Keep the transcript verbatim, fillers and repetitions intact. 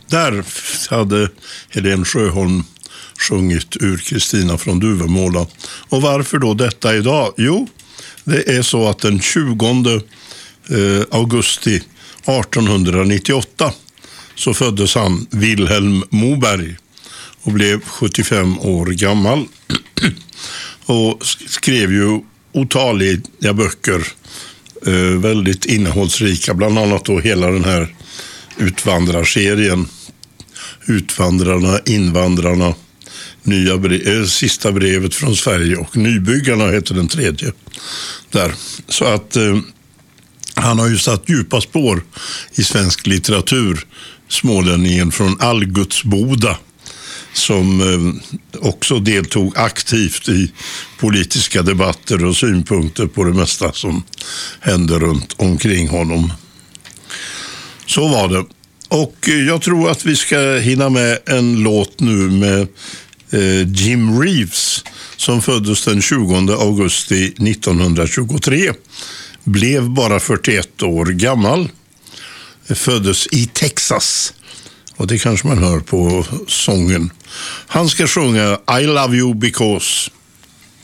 där hade Helen Sjöholm sjungit ur Kristina från Duvemåla. Och varför då detta idag? Jo, det är så att den tjugonde augusti artonhundranittioåtta så föddes han, Vilhelm Moberg, och blev sjuttiofem år gammal och skrev ju otaliga böcker, väldigt innehållsrika, bland annat då hela den här utvandrarserien, Utvandrarna, invandrarna, nya brev, sista brevet från Sverige och Nybyggarna heter den tredje där. Så att eh, han har ju satt djupa spår i svensk litteratur, smålänningen från Algutsboda, som eh, också deltog aktivt i politiska debatter och synpunkter på det mesta som hände runt omkring honom. Så var det. Och jag tror att vi ska hinna med en låt nu med eh, Jim Reeves, som föddes den tjugonde augusti nittonhundratjugotre. Blev bara fyrtioett år gammal. Föddes i Texas. Och det kanske man hör på sången. Han ska sjunga I Love You Because.